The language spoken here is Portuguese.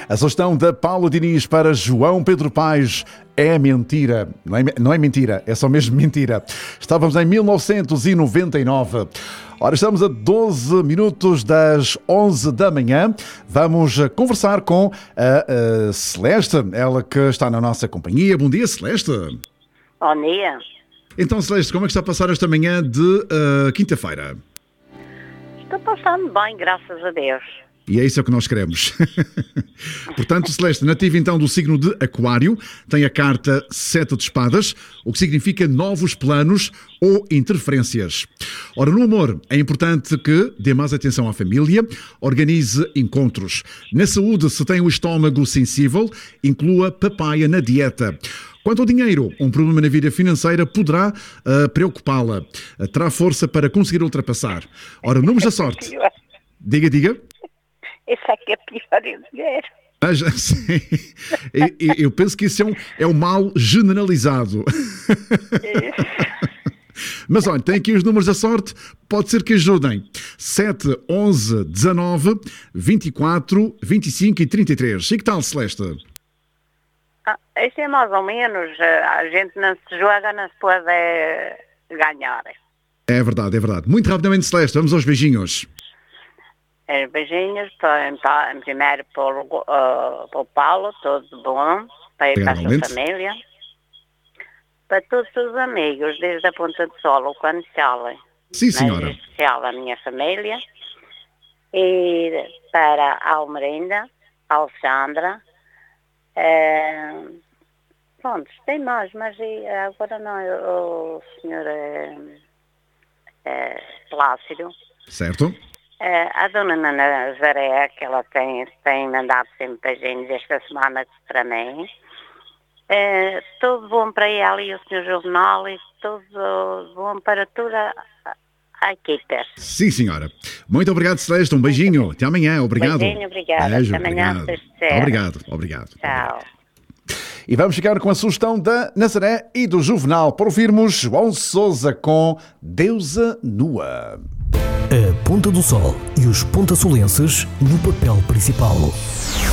A sugestão da Paula Diniz para João Pedro Paes é mentira. Não é mentira, é só mesmo mentira. Estávamos em 1999. Ora, estamos a 12 minutos das 11 da manhã. Vamos conversar com a Celeste, ela que está na nossa companhia. Bom dia, Celeste. Bom dia. Então, Celeste, como é que está a passar esta manhã de quinta-feira? Estou passando bem, graças a Deus. E é isso que nós queremos. Portanto, Celeste, nativa então do signo de Aquário, tem a carta 7 de espadas, o que significa novos planos ou interferências. Ora, no amor, é importante que dê mais atenção à família, organize encontros. Na saúde, se tem o estômago sensível, inclua papaya na dieta. Quanto ao dinheiro, um problema na vida financeira poderá preocupá-la. Terá força para conseguir ultrapassar. Ora, números da sorte. Diga. Isso é que é pior o dinheiro. Sim. Eu penso que isso é um mal generalizado. Mas olha, tem aqui os números da sorte, pode ser que ajudem. 7, 11, 19, 24, 25 e 33. E que tal, Celeste? Isso é mais ou menos. A gente não se joga, não se pode ganhar. É verdade. Muito rapidamente, Celeste, vamos aos beijinhos. Beijinhos, primeiro para o Paulo, tudo bom, para a sua família, para todos os amigos, desde a Ponta do Sol, o Canchale. Sim, senhora. Em especial a minha família, e para a Almerinda, a Alexandra, pronto, tem mais, mas agora não, o senhor Plácido. Certo. A dona Nazaré, que ela tem mandado sempre beijinhos esta semana para mim. Tudo bom para ela e o Sr. Juvenal e tudo bom para toda a equipe. Sim, senhora. Muito obrigado, Celeste. Um beijinho. Até amanhã. Obrigado. Beijinho, obrigada. Beijo, Até amanhã. Obrigado. Tchau. E vamos ficar com a sugestão da Nazaré e do Juvenal para ouvirmos João Sousa com Deusa Nua. A Ponta do Sol e os pontasolenses no papel principal.